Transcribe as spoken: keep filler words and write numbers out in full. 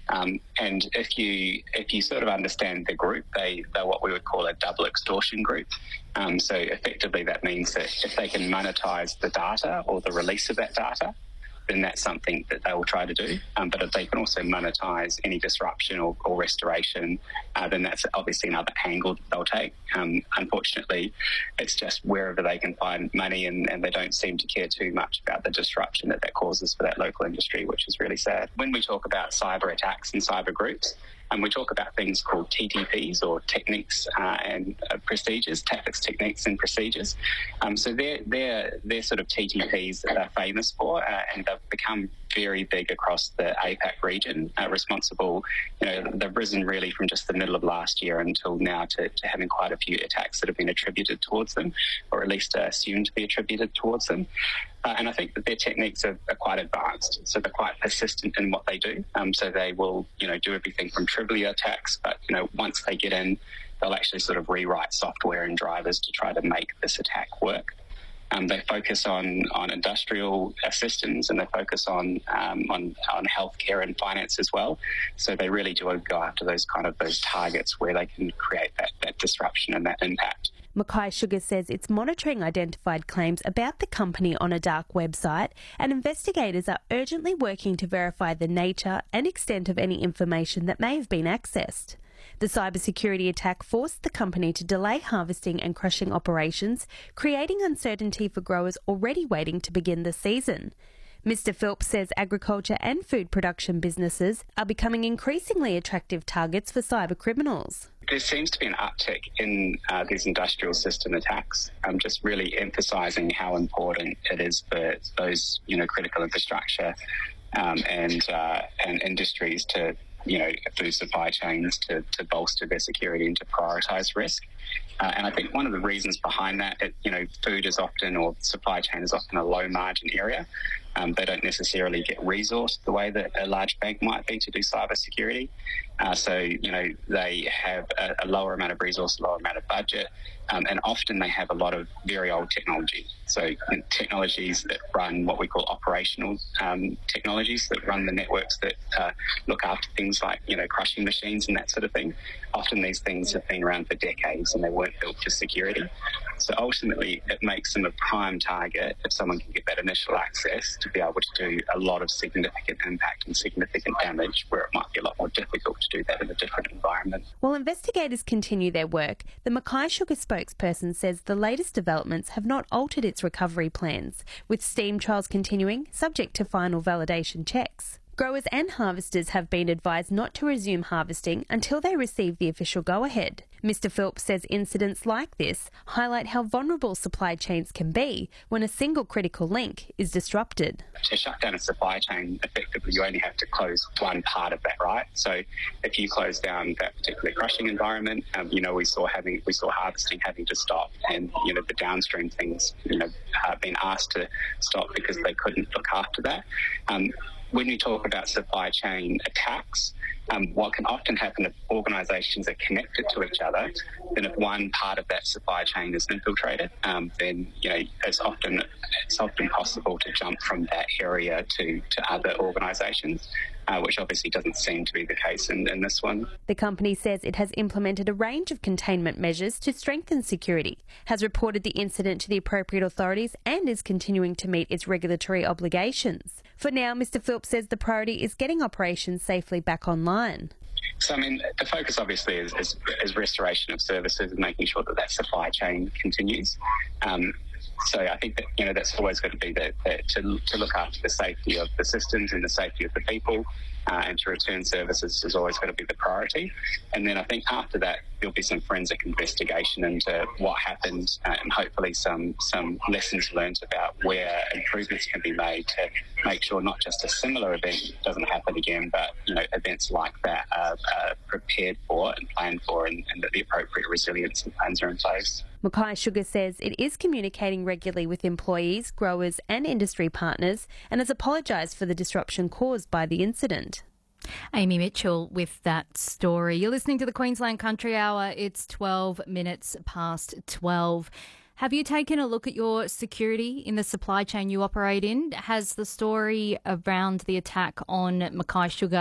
Um, and if you if you sort of understand the group, they, they're what we would call a double extortion group. Um, so effectively that means that if they can monetize the data or the release of that data, then that's something that they will try to do. Um, but if they can also monetize any disruption or, or restoration, uh, then that's obviously another angle that they'll take. Um, unfortunately, it's just wherever they can find money, and, and they don't seem to care too much about the disruption that that causes for that local industry, which is really sad. When we talk about cyber attacks and cyber groups, and we talk about things called T T Ps, or techniques uh, and uh, procedures, tactics, techniques and procedures. Um, so they're, they're, they're sort of T T Ps that they're famous for, uh, and they've become very big across the A PAC region, uh, responsible, you know, they've risen really from just the middle of last year until now to, to having quite a few attacks that have been attributed towards them, or at least uh, assumed to be attributed towards them. Uh, and I think that their techniques are, are quite advanced, so they're quite persistent in what they do. Um, so they will, you know, do everything from trivial attacks, but, you know, once they get in, they'll actually sort of rewrite software and drivers to try to make this attack work. Um, they focus on, on industrial uh, systems, and they focus on, um, on on healthcare and finance as well. So they really do go after those kind of those targets where they can create that, that disruption and that impact. Mackay Sugar says it's monitoring identified claims about the company on a dark website, and investigators are urgently working to verify the nature and extent of any information that may have been accessed. The cybersecurity attack forced the company to delay harvesting and crushing operations, creating uncertainty for growers already waiting to begin the season. Mister Philp says agriculture and food production businesses are becoming increasingly attractive targets for cyber criminals. There seems to be an uptick in uh, these industrial system attacks, um, just really emphasising how important it is for those, you know, critical infrastructure um, and uh, and industries to, you know, food supply chains to, to bolster their security and to prioritise risk. Uh, and I think one of the reasons behind that, it, you know, food is often, or supply chain is often a low margin area. Um, they don't necessarily get resourced the way that a large bank might be to do cyber security. Uh, so, you know, they have a, a lower amount of resource, a lower amount of budget, um, and often they have a lot of very old technology. So you know, technologies that run what we call operational um, technologies that run the networks that uh, look after things like, you know, crushing machines and that sort of thing. Often these things have been around for decades and they weren't built for security. So ultimately it makes them a prime target if someone can get that initial access to be able to do a lot of significant impact and significant damage, where it might be a lot more difficult to do that in a different environment. While investigators continue their work, the Mackay Sugar spokesperson says the latest developments have not altered its recovery plans, with steam trials continuing, subject to final validation checks. Growers and harvesters have been advised not to resume harvesting until they receive the official go-ahead. Mister Philp says incidents like this highlight how vulnerable supply chains can be when a single critical link is disrupted. To shut down a supply chain, effectively you only have to close one part of that, right? So if you close down that particular crushing environment, um, you know, we saw having we saw harvesting having to stop, and, you know, the downstream things, you know, have been asked to stop because they couldn't look after that. Um, When we talk about supply chain attacks, um, what can often happen if organisations are connected to each other, then if one part of that supply chain is infiltrated, um, then, you know, it's often it's often possible to jump from that area to, to other organisations, uh, which obviously doesn't seem to be the case in, in this one. The company says it has implemented a range of containment measures to strengthen security, has reported the incident to the appropriate authorities, and is continuing to meet its regulatory obligations. For now, Mister Philp says the priority is getting operations safely back online. So, I mean, the focus obviously is, is, is restoration of services and making sure that that supply chain continues. Um, so I think that, you know, that's always going to be the, the, to, to look after the safety of the systems and the safety of the people, uh, and to return services is always going to be the priority. And then I think after that, there'll be some forensic investigation into what happened, uh, and hopefully some, some lessons learned about where improvements can be made to make sure not just a similar event doesn't happen again, but, you know, events like that are, are prepared for and planned for, and, and that the appropriate resilience and plans are in place. Mackay Sugar says it is communicating regularly with employees, growers and industry partners, and has apologised for the disruption caused by the incident. Amy Mitchell with that story. You're listening to the Queensland Country Hour. It's twelve minutes past twelve. Have you taken a look at your security in the supply chain you operate in? Has the story around the attack on Mackay Sugar